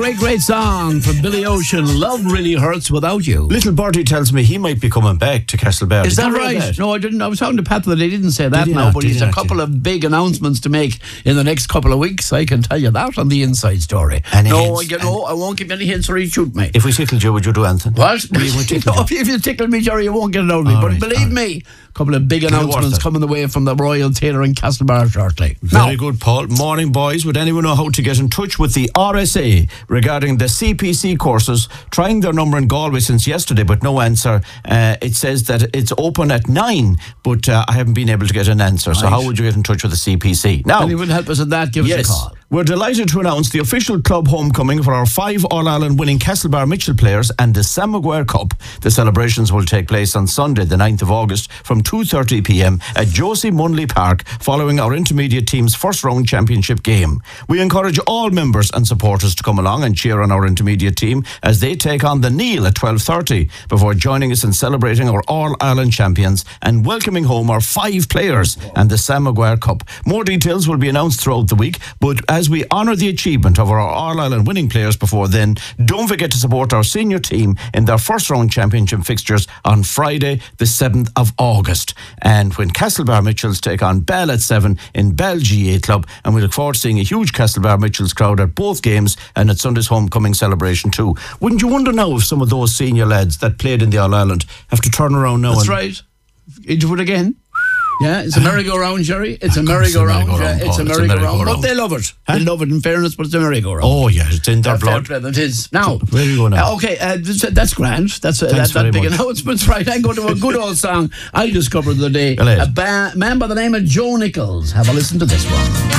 Great song from Billy Ocean. Love really hurts without you. Little Birdie tells me he might be coming back to Castlebar. Is that right? No, I didn't. I was talking to Pat that he didn't say that now, but he's a couple of big announcements to make in the next couple of weeks. I can tell you that on the inside story. I won't give you any hints or he'd shoot me. If we tickled you, would you do anything? What? If you tickle me, Jerry, you won't get it out of me. But believe me, a couple of big announcements coming the way from the Royal Theatre in Castlebar shortly. Very good, Paul. Morning, boys. Would anyone know how to get in touch with the RSA regarding the CPC courses? Trying their number in Galway since yesterday, but no answer. It says that it's open at 9, but I haven't been able to get an answer. So how would you get in touch with the CPC? Now, anyone help us with that? Give us a call. We're delighted to announce the official club homecoming for our 5 All-Ireland winning Castlebar Mitchell players and the Sam Maguire Cup. The celebrations will take place on Sunday, the 9th of August from 2:30 p.m. at Josie Munley Park following our intermediate team's first round championship game. We encourage all members and supporters to come along and cheer on our intermediate team as they take on the Neil at 12:30 before joining us in celebrating our All-Ireland champions and welcoming home our 5 players and the Sam Maguire Cup. More details will be announced throughout the week, but as we honour the achievement of our All-Ireland winning players before then, don't forget to support our senior team in their first round championship fixtures on Friday the 7th of August. And when Castlebar Mitchells take on Bell at 7 in Bell GA Club, and we look forward to seeing a huge Castlebar Mitchells crowd at both games and at Sunday's homecoming celebration too. Wouldn't you wonder now if some of those senior lads that played in the All-Ireland have to turn around now? That's right. Do it again. Yeah, it's a merry-go-round, Jerry. It's a merry-go-round. It's a merry-go-round. But they love it. They love it, in fairness, but it's a merry-go-round. Oh, yeah, it's in their blood. It is. Now, where are you going now? Okay, that's grand. That's that big announcement. Right, I'm going to a good old song I discovered the other day. A man by the name of Joe Nichols. Have a listen to this one.